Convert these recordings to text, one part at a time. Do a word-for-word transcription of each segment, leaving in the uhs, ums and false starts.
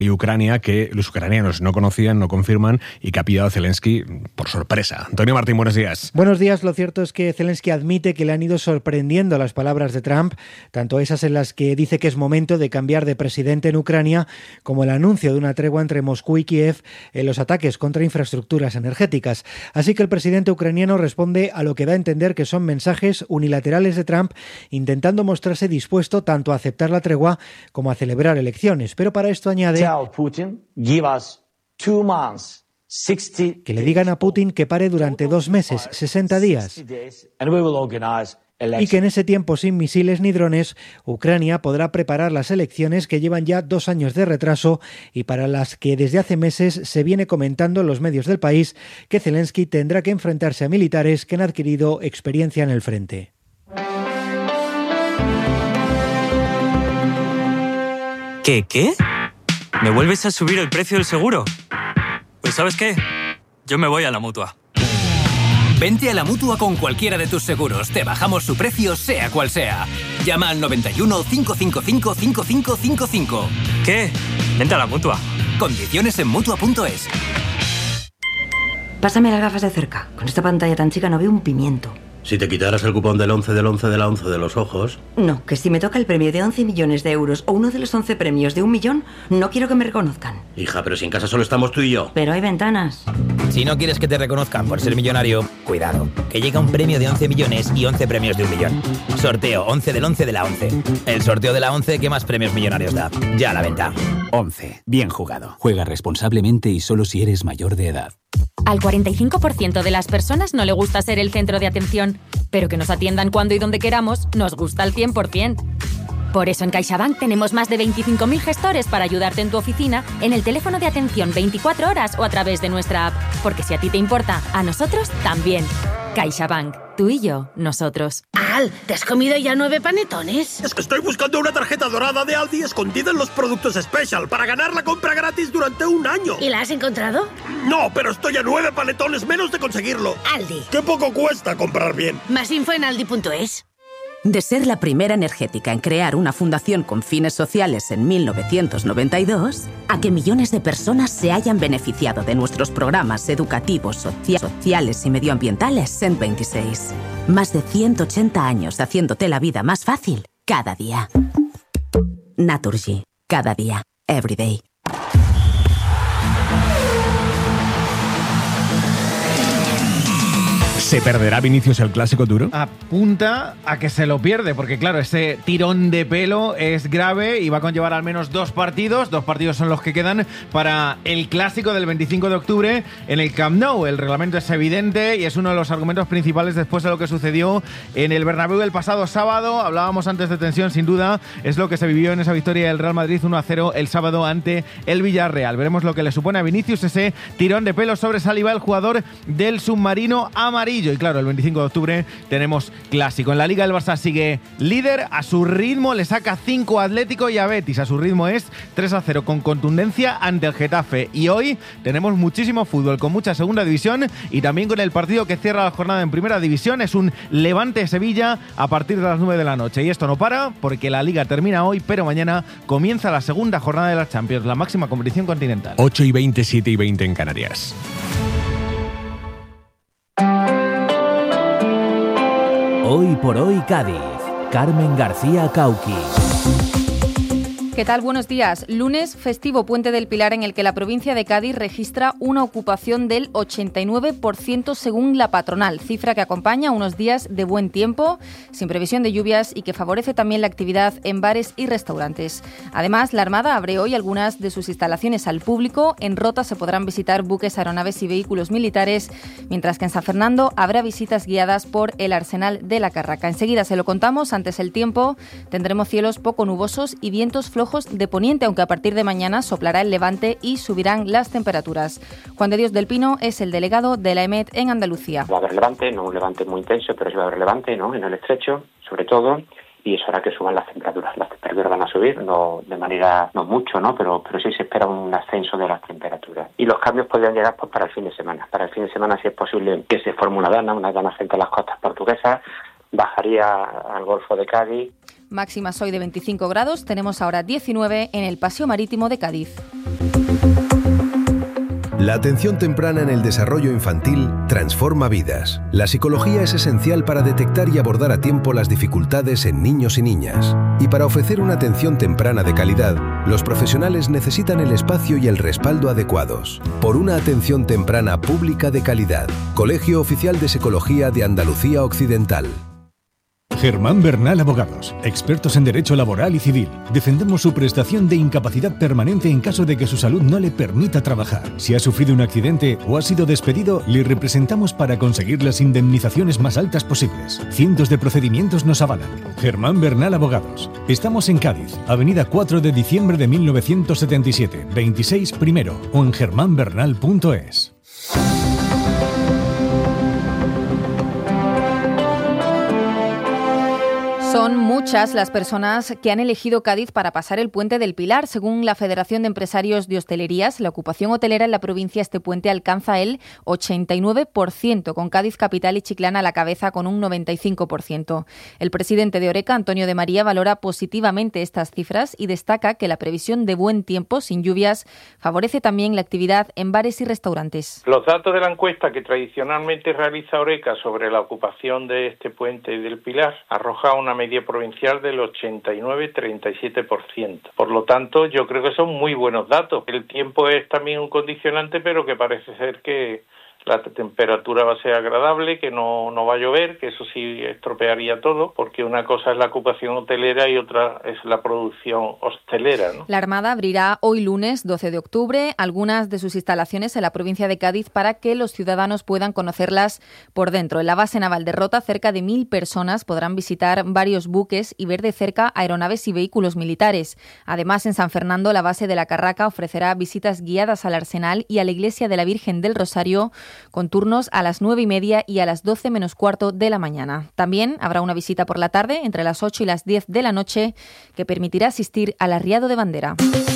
y Ucrania que los ucranianos no conocían, no confirman y que ha pillado a Zelensky por sorpresa. Antonio Martín, buenos días. Buenos días. Lo cierto es que Zelensky admite que le han ido sorprendiendo las palabras de Trump, tanto esas en las que dice que es momento de cambiar de presidente en Ucrania, como el anuncio de una tregua entre Moscú y Kiev en los ataques contra infraestructuras energéticas. Así que el presidente ucraniano responde a lo que da a entender que son mensajes unilaterales de Trump, intentando mostrarse dispuesto tanto a aceptar la tregua como a celebrar elecciones. Pero para esto añade que le digan a Putin que pare durante dos meses, sesenta días, y que en ese tiempo, sin misiles ni drones, Ucrania podrá preparar las elecciones que llevan ya dos años de retraso y para las que desde hace meses se viene comentando en los medios del país que Zelensky tendrá que enfrentarse a militares que han adquirido experiencia en el frente. ¿Qué, qué? ¿Me vuelves a subir el precio del seguro? Pues ¿sabes qué? Yo me voy a la Mutua. Vente a la Mutua con cualquiera de tus seguros. Te bajamos su precio, sea cual sea. Llama al noventa y uno, cinco cinco cinco, cinco cinco cinco cinco. ¿Qué? Vente a la Mutua. Condiciones en Mutua punto es. Pásame las gafas de cerca. Con esta pantalla tan chica no veo un pimiento. Si te quitaras el cupón del once del once de la once de los ojos... No, que si me toca el premio de once millones de euros o uno de los once premios de un millón, no quiero que me reconozcan. Hija, pero si en casa solo estamos tú y yo. Pero hay ventanas. Si no quieres que te reconozcan por ser millonario, cuidado, que llega un premio de once millones y once premios de un millón. Sorteo once del once de la once. El sorteo de la once que más premios millonarios da. Ya a la venta. once. Bien jugado. Juega responsablemente y solo si eres mayor de edad. Al cuarenta y cinco por ciento de las personas no le gusta ser el centro de atención, pero que nos atiendan cuando y donde queramos nos gusta al cien por ciento. Por eso en CaixaBank tenemos más de veinticinco mil gestores para ayudarte en tu oficina, en el teléfono de atención veinticuatro horas o a través de nuestra app. Porque si a ti te importa, a nosotros también. CaixaBank. Tú y yo, nosotros. Al, ¿te has comido ya nueve panetones? Es que estoy buscando una tarjeta dorada de Aldi escondida en los productos Special para ganar la compra gratis durante un año. ¿Y la has encontrado? No, pero estoy a nueve panetones menos de conseguirlo. Aldi. Qué poco cuesta comprar bien. Más info en aldi punto es. De ser la primera energética en crear una fundación con fines sociales en mil novecientos noventa y dos, a que millones de personas se hayan beneficiado de nuestros programas educativos, socia- sociales y medioambientales en veintiséis. Más de ciento ochenta años haciéndote la vida más fácil cada día. Naturgy. Cada día. Every day. ¿Se perderá Vinicius el clásico duro? Apunta a que se lo pierde, porque claro, ese tirón de pelo es grave y va a conllevar al menos dos partidos. Dos partidos son los que quedan para el clásico del veinticinco de octubre en el Camp Nou. El reglamento es evidente y es uno de los argumentos principales después de lo que sucedió en el Bernabéu el pasado sábado. Hablábamos antes de tensión, sin duda, es lo que se vivió en esa victoria del Real Madrid uno a cero el sábado ante el Villarreal. Veremos lo que le supone a Vinicius ese tirón de pelo sobre Saliba, el jugador del submarino amarillo. Y claro, el veinticinco de octubre tenemos clásico. En la Liga el Barça sigue líder, a su ritmo le saca cinco a Atlético y a Betis. A su ritmo es tres a cero con contundencia ante el Getafe. Y hoy tenemos muchísimo fútbol, con mucha segunda división y también con el partido que cierra la jornada en primera división. Es un Levante-Sevilla a partir de las nueve de la noche. Y esto no para porque la Liga termina hoy, pero mañana comienza la segunda jornada de la Champions, la máxima competición continental. ocho y veinte, siete y veinte en Canarias. Hoy por hoy Cádiz. Carmen García Cauqui. ¿Qué tal? Buenos días. Lunes, festivo Puente del Pilar, en el que la provincia de Cádiz registra una ocupación del ochenta y nueve por ciento según la patronal, cifra que acompaña unos días de buen tiempo, sin previsión de lluvias y que favorece también la actividad en bares y restaurantes. Además, la Armada abre hoy algunas de sus instalaciones al público. En Rota se podrán visitar buques, aeronaves y vehículos militares, mientras que en San Fernando habrá visitas guiadas por el Arsenal de la Carraca. Enseguida se lo contamos. Antes el tiempo, tendremos cielos poco nubosos y vientos flojos de poniente, aunque a partir de mañana soplará el levante y subirán las temperaturas. Juan de Dios del Pino es el delegado de la EMET en Andalucía. Va a haber levante, no un levante muy intenso, pero sí va a haber levante, ¿no? En el estrecho, sobre todo, y eso hará que suban las temperaturas. Las temperaturas van a subir, no de manera, no mucho, ¿no? Pero, pero sí se espera un ascenso de las temperaturas. Y los cambios podrían llegar pues para el fin de semana. Para el fin de semana, si es posible, que se forme una dana, una dana frente a las costas portuguesas, bajaría al Golfo de Cádiz. Máximas hoy de veinticinco grados, tenemos ahora diecinueve en el Paseo Marítimo de Cádiz. La atención temprana en el desarrollo infantil transforma vidas. La psicología es esencial para detectar y abordar a tiempo las dificultades en niños y niñas. Y para ofrecer una atención temprana de calidad, los profesionales necesitan el espacio y el respaldo adecuados. Por una atención temprana pública de calidad. Colegio Oficial de Psicología de Andalucía Occidental. Germán Bernal Abogados, expertos en derecho laboral y civil. Defendemos su prestación de incapacidad permanente en caso de que su salud no le permita trabajar. Si ha sufrido un accidente o ha sido despedido, le representamos para conseguir las indemnizaciones más altas posibles. Cientos de procedimientos nos avalan. Germán Bernal Abogados. Estamos en Cádiz, avenida cuatro de diciembre de mil novecientos setenta y siete, veintiséis primero, o en germán bernal punto es. Son muchas las personas que han elegido Cádiz para pasar el Puente del Pilar. Según la Federación de Empresarios de Hostelerías, la ocupación hotelera en la provincia este puente alcanza el ochenta y nueve por ciento, con Cádiz capital y Chiclana a la cabeza con un noventa y cinco por ciento. El presidente de Horeca, Antonio de María, valora positivamente estas cifras y destaca que la previsión de buen tiempo, sin lluvias, favorece también la actividad en bares y restaurantes. Los datos de la encuesta que tradicionalmente realiza Horeca sobre la ocupación de este puente del Pilar arroja una media provincial del ochenta y nueve coma treinta y siete por ciento. Por lo tanto, yo creo que son muy buenos datos. El tiempo es también un condicionante, pero que parece ser que la temperatura va a ser agradable, que no, no va a llover, que eso sí estropearía todo, porque una cosa es la ocupación hotelera y otra es la producción hostelera, ¿no? La Armada abrirá hoy lunes doce de octubre algunas de sus instalaciones en la provincia de Cádiz para que los ciudadanos puedan conocerlas por dentro. En la base naval de Rota, cerca de mil personas podrán visitar varios buques y ver de cerca aeronaves y vehículos militares. Además, en San Fernando, la base de la Carraca ofrecerá visitas guiadas al Arsenal y a la Iglesia de la Virgen del Rosario, con turnos a las nueve y media y a las doce menos cuarto de la mañana. También habrá una visita por la tarde entre las ocho y las diez de la noche que permitirá asistir al arriado de bandera.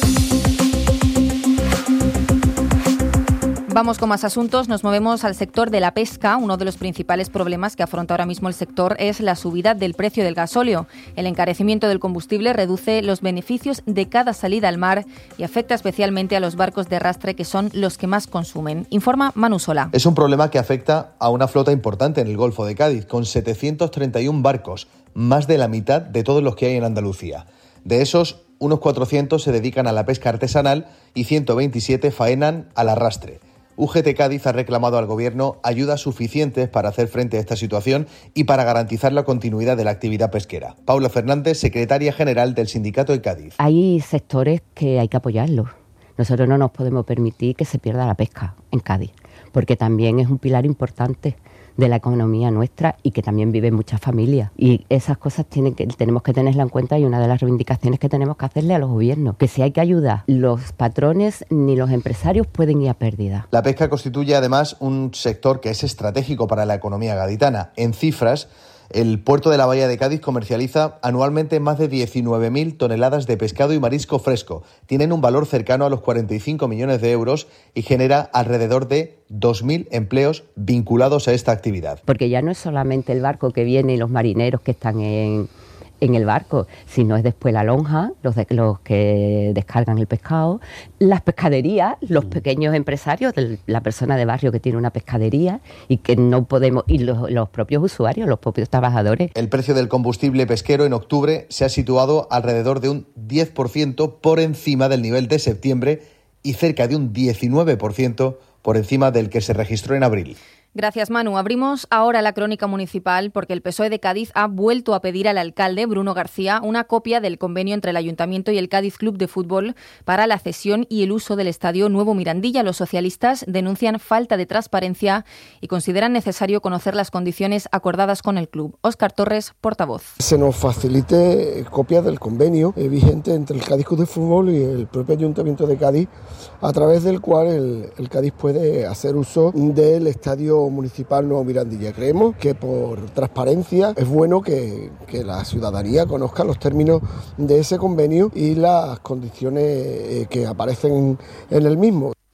Vamos con más asuntos. Nos movemos al sector de la pesca. Uno de los principales problemas que afronta ahora mismo el sector es la subida del precio del gasóleo. El encarecimiento del combustible reduce los beneficios de cada salida al mar y afecta especialmente a los barcos de arrastre, que son los que más consumen. Informa Manu Sola. Es un problema que afecta a una flota importante en el Golfo de Cádiz, con setecientos treinta y uno barcos, más de la mitad de todos los que hay en Andalucía. De esos, unos cuatrocientos se dedican a la pesca artesanal y ciento veintisiete faenan al arrastre. U G T Cádiz ha reclamado al Gobierno ayudas suficientes para hacer frente a esta situación y para garantizar la continuidad de la actividad pesquera. Paula Fernández, secretaria general del Sindicato de Cádiz. Hay sectores que hay que apoyarlos. Nosotros no nos podemos permitir que se pierda la pesca en Cádiz, porque también es un pilar importante de la economía nuestra y que también viven muchas familias. Y esas cosas tienen que, tenemos que tenerlas en cuenta, y una de las reivindicaciones que tenemos que hacerle a los gobiernos, que si hay que ayudar, los patrones ni los empresarios pueden ir a pérdida. La pesca constituye además un sector que es estratégico para la economía gaditana. En cifras, el puerto de la Bahía de Cádiz comercializa anualmente más de diecinueve mil toneladas de pescado y marisco fresco. Tienen un valor cercano a los cuarenta y cinco millones de euros y genera alrededor de dos mil empleos vinculados a esta actividad. Porque ya no es solamente el barco que viene y los marineros que están en, en el barco, sino es después la lonja, los, de, los que descargan el pescado, las pescaderías, los pequeños empresarios, la persona de barrio que tiene una pescadería y que no podemos, y los, los propios usuarios, los propios trabajadores. El precio del combustible pesquero en octubre se ha situado alrededor de un diez por ciento por encima del nivel de septiembre y cerca de un diecinueve por ciento por encima del que se registró en abril. Gracias, Manu. Abrimos ahora la crónica municipal porque el P S O E de Cádiz ha vuelto a pedir al alcalde, Bruno García, una copia del convenio entre el Ayuntamiento y el Cádiz Club de Fútbol para la cesión y el uso del Estadio Nuevo Mirandilla. Los socialistas denuncian falta de transparencia y consideran necesario conocer las condiciones acordadas con el club. Óscar Torres, portavoz. Se nos facilite copia del convenio vigente entre el Cádiz Club de Fútbol y el propio Ayuntamiento de Cádiz, a través del cual el, el Cádiz puede hacer uso del Estadio Municipal Nuevo Mirandilla. Creemos que por transparencia es bueno que, que la ciudadanía conozca los términos de ese convenio y las condiciones que aparecen en el mismo.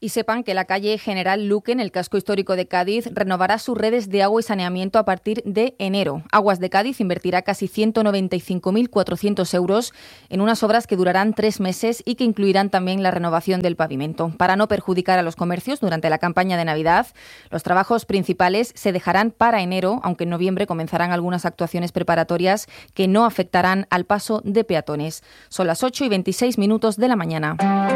Y sepan que la calle General Luque, en el casco histórico de Cádiz, renovará sus redes de agua y saneamiento a partir de enero. Aguas de Cádiz invertirá casi ciento noventa y cinco mil cuatrocientos euros en unas obras que durarán tres meses y que incluirán también la renovación del pavimento. Para no perjudicar a los comercios durante la campaña de Navidad, los trabajos principales se dejarán para enero, aunque en noviembre comenzarán algunas actuaciones preparatorias que no afectarán al paso de peatones. Son las ocho y veintiséis minutos de la mañana.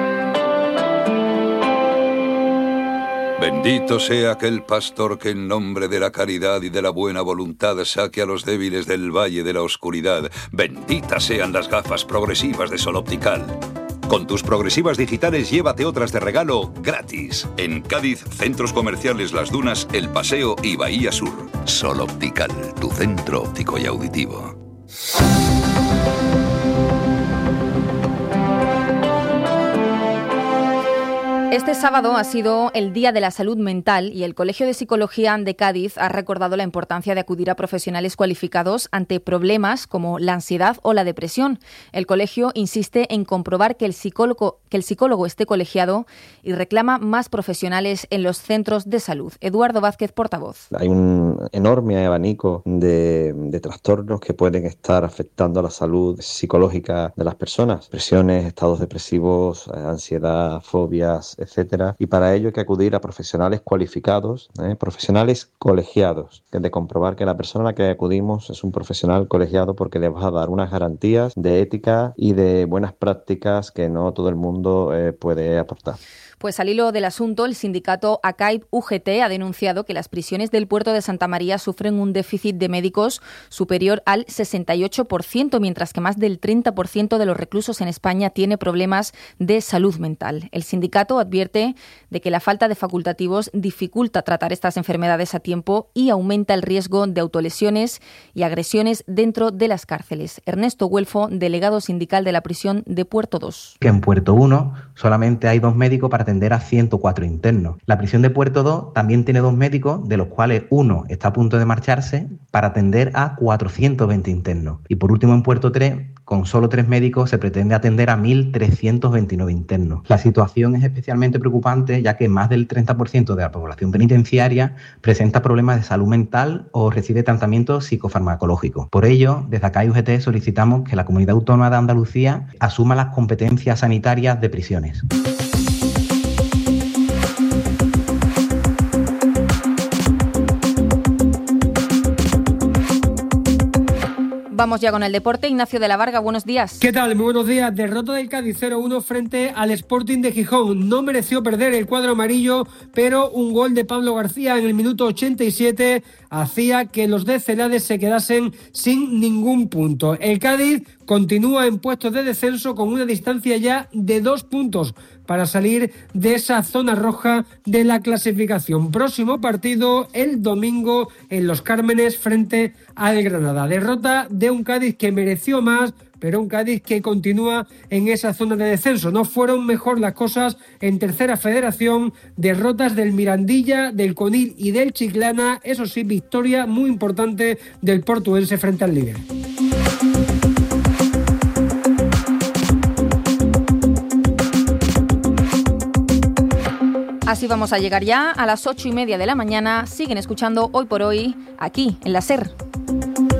Bendito sea aquel pastor que en nombre de la caridad y de la buena voluntad saque a los débiles del valle de la oscuridad. Benditas sean las gafas progresivas de Sol Optical. Con tus progresivas digitales llévate otras de regalo gratis. En Cádiz, centros comerciales Las Dunas, El Paseo y Bahía Sur. Sol Optical, tu centro óptico y auditivo. Este sábado ha sido el Día de la Salud Mental y el Colegio de Psicología de Cádiz ha recordado la importancia de acudir a profesionales cualificados ante problemas como la ansiedad o la depresión. El colegio insiste en comprobar que el psicólogo, que el psicólogo esté colegiado y reclama más profesionales en los centros de salud. Eduardo Vázquez, portavoz. Hay un enorme abanico de, de trastornos que pueden estar afectando a la salud psicológica de las personas. Depresiones, estados depresivos, ansiedad, fobias, etcétera. Y para ello hay que acudir a profesionales cualificados, ¿eh? profesionales colegiados, que de comprobar que la persona a la que acudimos es un profesional colegiado porque le va a dar unas garantías de ética y de buenas prácticas que no todo el mundo eh, puede aportar. Pues al hilo del asunto, el sindicato A C A I P U G T ha denunciado que las prisiones del puerto de Santa María sufren un déficit de médicos superior al sesenta y ocho por ciento, mientras que más del treinta por ciento de los reclusos en España tiene problemas de salud mental. El sindicato advierte de que la falta de facultativos dificulta tratar estas enfermedades a tiempo y aumenta el riesgo de autolesiones y agresiones dentro de las cárceles. Ernesto Güelfo, delegado sindical de la prisión de Puerto dos. Que en Puerto uno solamente hay dos médicos para atender a ciento cuatro internos. La prisión de Puerto dos también tiene dos médicos, de los cuales uno está a punto de marcharse para atender a cuatrocientos veinte internos. Y por último, en Puerto tres, con solo tres médicos, se pretende atender a mil trescientos veintinueve internos. La situación es especialmente preocupante, ya que más del treinta por ciento de la población penitenciaria presenta problemas de salud mental o recibe tratamiento psicofarmacológico. Por ello, desde A C A I P U G T solicitamos que la Comunidad Autónoma de Andalucía asuma las competencias sanitarias de prisiones. Vamos ya con el deporte. Ignacio de la Varga, buenos días. ¿Qué tal? Muy buenos días. Derrota del Cádiz cero uno frente al Sporting de Gijón. No mereció perder el cuadro amarillo, pero un gol de Pablo García en el minuto ochenta y siete hacía que los de Celades se quedasen sin ningún punto. El Cádiz continúa en puestos de descenso con una distancia ya de dos puntos para salir de esa zona roja de la clasificación. Próximo partido el domingo en Los Cármenes frente al Granada. Derrota de un Cádiz que mereció más, pero un Cádiz que continúa en esa zona de descenso. No fueron mejor las cosas en Tercera Federación. Derrotas del Mirandilla, del Conil y del Chiclana. Eso sí, victoria muy importante del portuense frente al líder. Así vamos a llegar ya a las ocho y media de la mañana. Siguen escuchando Hoy por Hoy aquí en la SER.